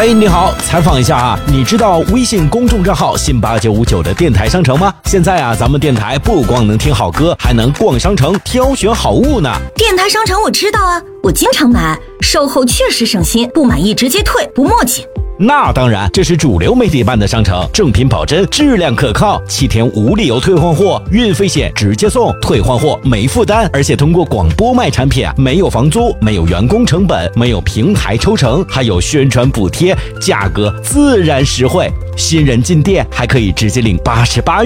哎，你好，采访一下啊，你知道微信公众账号信8959的电台商城吗？现在啊，咱们电台不光能听好歌，还能逛商城挑选好物呢。 电台商城我知道啊，我经常买，售后确实省心，不满意直接退，不磨叽。 那当然，这是主流媒体办的商城，正品保真，质量可靠，7天无理由退换货，运费险直接送，退换货没负担，而且通过广播卖产品，没有房租，没有员工成本，没有平台抽成，还有宣传补贴，价格自然实惠。新人进店还可以直接领88元。